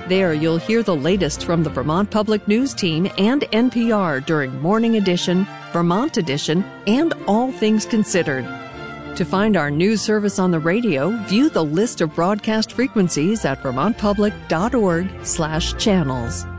There you'll hear the latest from the Vermont Public News Team and NPR during Morning Edition, Vermont Edition, and All Things Considered. To find our news service on the radio, view the list of broadcast frequencies at vermontpublic.org/channels.